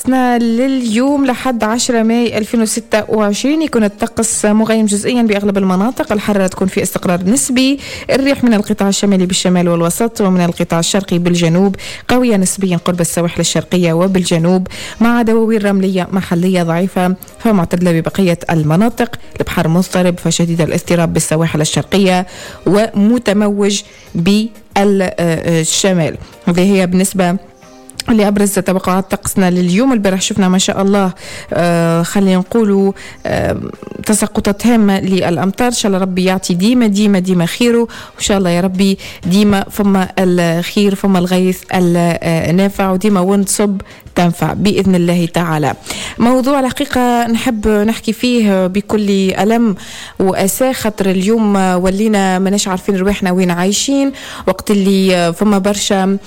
طقسنا لليوم لحد 10 ماي 2026 يكون الطقس مغيم جزئيا بأغلب المناطق. الحرارة تكون في استقرار نسبي. الريح من القطاع الشمالي بالشمال والوسط ومن القطاع الشرقي بالجنوب قوية نسبيا قرب السواحل الشرقية وبالجنوب، مع دواوين رملية محلية ضعيفة فمعتدلة ببقية المناطق. البحر مضطرب فشديد الاضطراب بالسواحل الشرقية ومتموج بالشمال. هذه هي بالنسبة اللي أبرز توقعات طقسنا لليوم. البارح شفنا ما شاء الله خلينا نقولوا تساقطات هامة للأمطار. إن شاء الله ربي يعطي ديما ديما ديما خيره، وإن شاء الله يا ربي ديما فما الخير فما الغيث النافع وديما ونصب تنفع بإذن الله تعالى. موضوع الحقيقة نحب نحكي فيه بكل ألم وأسى، خاطر اليوم ولينا مناش عارفين رواحنا وين عايشين، وقت اللي فما برشا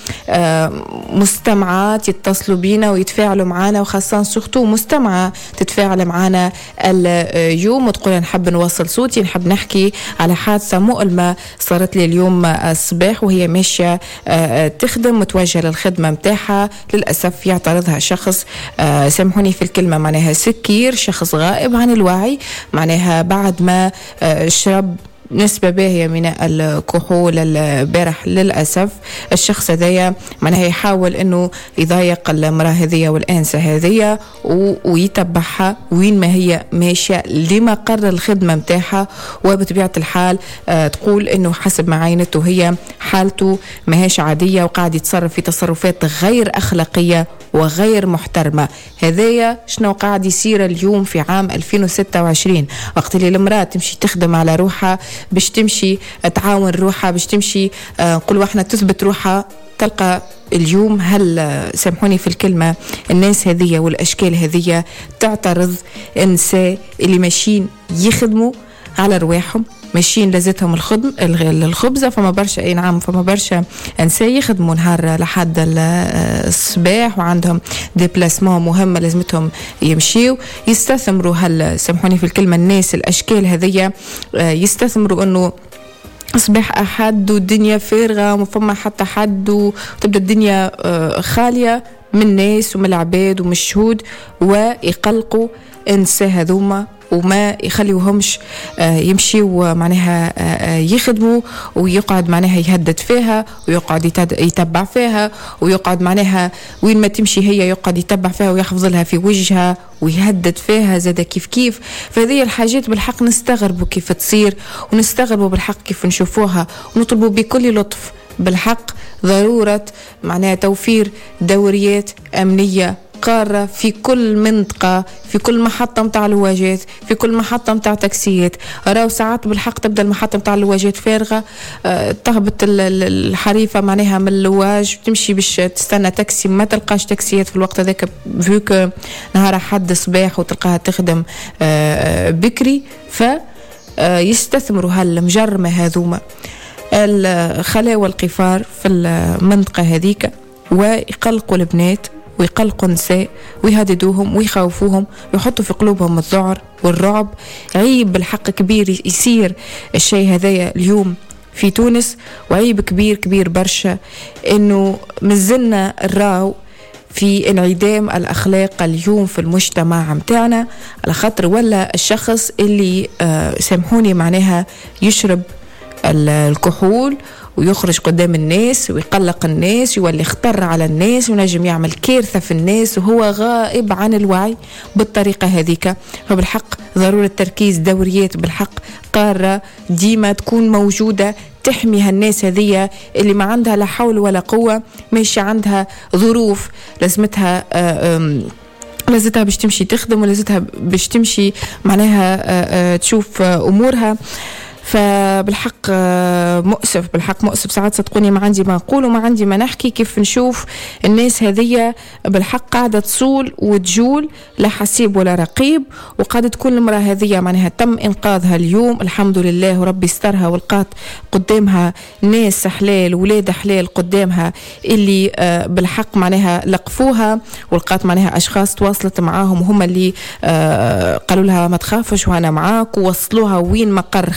مستمعات يتصلوا بينا ويتفاعلوا معنا، وخاصة سورتو مستمعة تتفاعل معنا اليوم وتقول نحب نوصل صوتي، نحب نحكي على حادثة مؤلمة صارت لي اليوم الصباح وهي ماشية تخدم متوجهة للخدمة متاحة. للأسف يعترضها شخص سامحوني في الكلمة معناها سكير، شخص غائب عن الوعي، معناها بعد ما شرب نسبة باهية من الكحول البارح. للأسف الشخص هذايا معناها يحاول أنه يضايق المرأة هذية والأنسة هذية ويتبعها وين ما هي ماشية لمقر الخدمة متاحها، وبطبيعة الحال تقول أنه حسب ما عينته هي حالته ماهيش عادية وقاعد يتصرف في تصرفات غير أخلاقية وغير محترمة. هذايا شنو قاعد يصير اليوم في عام 2026 وقت اللي المرأة تمشي تخدم على روحها باش تمشي تعاون روحها باش تمشي نقولوا احنا تثبت روحها. تلقى اليوم هل سامحوني في الكلمة الناس هذية والأشكال هذية تعترض النساء اللي ماشيين يخدموا على رواحهم، ماشيين لازتهم الخبزة. فما برشا اي نعم فما برشا نساء يخدموا نهار لحد الصباح وعندهم ديبلاسمون مهمة لازمتهم يمشيوا، يستثمروا هل سامحوني في الكلمة الناس الأشكال هذية يستثمروا انه أصبح أحد والدنيا فارغة وما فما حتى حد وتبدأ الدنيا خالية من الناس ومن العباد ومن الشهود، ويقلقوا النساء هذوما وما يخليوهمش يمشيوا معناها يخدموا، ويقعد معناها يهدد فيها ويقعد يتبع فيها، ويقعد معناها وين ما تمشي هي يقعد يتبع فيها ويحفظ لها في وجهها ويهدد فيها زاد كيف. فهذه الحاجات بالحق نستغربوا كيف تصير، ونستغربوا بالحق كيف نشوفوها، ونطلبوا بكل لطف بالحق ضرورة معناها توفير دوريات أمنية قارة في كل منطقة، في كل محطة متاع الواجات، في كل محطة متاع تاكسيات. راو ساعات بالحق تبدأ المحطة متاع الواجات فارغة، تهبط الحريفة معناها من الواج تمشي باش تستنى تاكسي، ما تلقاش تاكسيات في الوقت هذاك فيك نهار حد صباح وتلقاها تخدم بكري. فيستثمروا هالمجرمة هذوما الخلاء والقفار في المنطقة هذيك، ويقلقوا البنات ويقلقوا النساء ويهددوهم ويخوفوهم ويحطوا في قلوبهم الذعر والرعب. عيب بالحق كبير يصير الشيء هذايا اليوم في تونس، وعيب كبير كبير برشا انه مازلنا الراو في انعدام الأخلاق اليوم في المجتمع متاعنا، على خاطر ولا الشخص اللي سامحوني معناها يشرب الكحول ويخرج قدام الناس ويقلق الناس ويولي خطر على الناس ونجم يعمل كارثة في الناس وهو غائب عن الوعي بالطريقة هذيك. فبالحق ضرورة تركيز دوريات بالحق قارة ديما تكون موجودة تحمي هالناس هذية اللي ما عندها لا حول ولا قوة، ماشي عندها ظروف لازمتها باش تمشي تخدم ولازمتها باش تمشي معناها تشوف أمورها. فبالحق مؤسف، بالحق مؤسف. ساعات صدقوني ما عندي ما نقول وما عندي ما نحكي كيف نشوف الناس هذية بالحق قاعدة تصول وتجول لا حسيب ولا رقيب، وقاعدة تكون المرأة هذية معناها تم إنقاذها اليوم الحمد لله وربي استرها، ولقات قدامها ناس حلال ولاد حلال قدامها اللي بالحق معناها لقفوها، ولقات معناها أشخاص تواصلت معاهم وهم اللي قالوا لها ما تخافش وأنا معاك، ووصلوها وين مقر خدمتها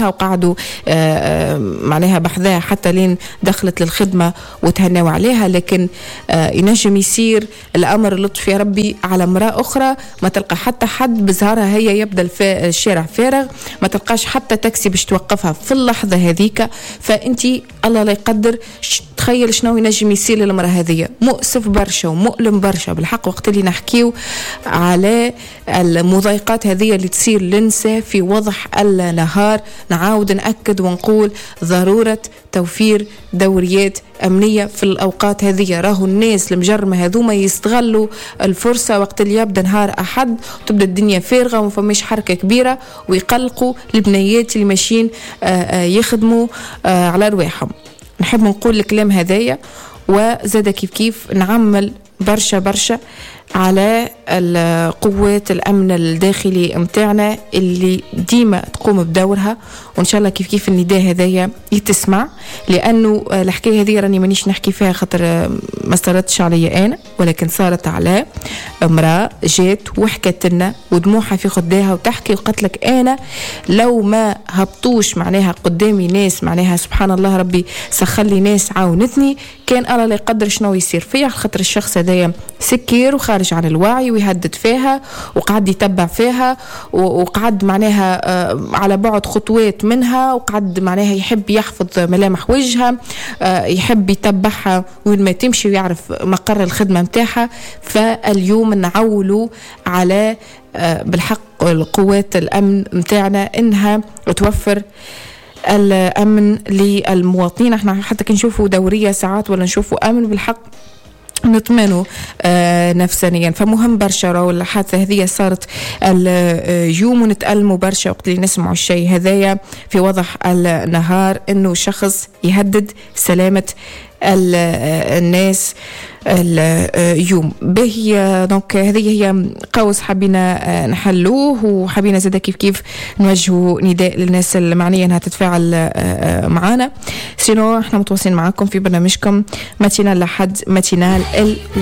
خدمتها وقعدوا معناها بحذاها حتى لين دخلت للخدمة وتهنوا عليها. لكن ينجم يصير الأمر لطف يا ربي على امرأة أخرى ما تلقى حتى حد بزهرها، هي يبدأ الشارع فارغ، ما تلقاش حتى تاكسي باش توقفها في اللحظة هذيك. فأنتي الله لا يقدر تخيل شنو ينجم يصير للمرأة هذه. مؤسف برشا ومؤلم برشا بالحق وقت اللي نحكيو على المضايقات هذه اللي تصير للنساء في وضح النهار. نعاود نأكد ونقول ضرورة توفير دوريات أمنية في الأوقات هذه. راهو الناس المجرمة هذوما يستغلوا الفرصة وقت اللي يبدأ نهار أحد وتبدأ الدنيا فارغة وما فماش حركة كبيرة، ويقلقوا البنيات اللي ماشيين يخدموا على رواحهم. نحب نقول الكلام هذايا وزاد كيف نعمل برشا على قوات الأمن الداخلي متاعنا اللي ديما تقوم بدورها، وإن شاء الله كيف النداء هذايا يتسمع. لأنه الحكاية هذه راني مانيش نحكي فيها خاطر ما صارتش علي أنا، ولكن صارت على امرأة جات وحكت لنا ودموعها في خداها وتحكي وقتلك أنا لو ما هبطوش معناها قدامي ناس معناها سبحان الله ربي سخلي ناس عاونتني كان الله لا يقدر شنو يصير فيها. خاطر الشخص هذايا سكير وخارج عن الوعي ويهدد فيها وقعد يتبع فيها وقعد معناها على بعد خطوات منها، وقعد معناها يحب يحفظ ملامح وجهها، يحب يتبعها وين ما تمشي ويعرف مقر الخدمة متاعها. فاليوم نعولوا على بالحق القوات الأمن متاعنا إنها توفر الأمن للمواطنين. احنا حتى كنشوفوا دورية ساعات ولا نشوفوا أمن بالحق نطمنوا نفسانيا. فمهم برشا والحادثة هذه صارت اليوم ونتألموا برشا وقت اللي نسمعوا الشيء هذايا في وضح النهار انه شخص يهدد سلامة الناس اليوم به. دونك هذه هي قوس حبينا نحلوه، وحبينا زادا كيف نوجهوا نداء للناس المعنية انها تتفاعل معنا. سينو احنا متواصلين معكم في برنامجكم ماتينال لحد ماتينال